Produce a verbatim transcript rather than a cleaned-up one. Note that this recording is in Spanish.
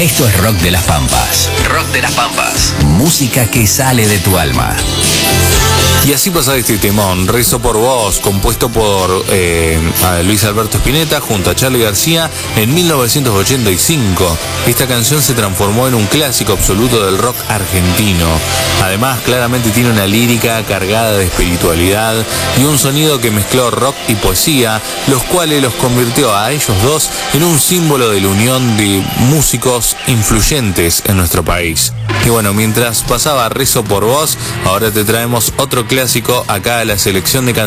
Esto es Rock de las Pampas. Rock de las Pampas. Música que sale de tu alma. Y así pasa este temón, Rezo por Vos, compuesto por eh, Luis Alberto Spinetta junto a Charly García en mil novecientos ochenta y cinco. Esta canción se transformó en un clásico absoluto del rock argentino. Además, claramente tiene una lírica cargada de espiritualidad y un sonido que mezcló rock y poesía, los cuales los convirtió a ellos dos en un símbolo de la unión de músicos influyentes en nuestro país. Y bueno, mientras pasaba Rezo por Vos, ahora te traemos otro clásico acá a la selección de canciones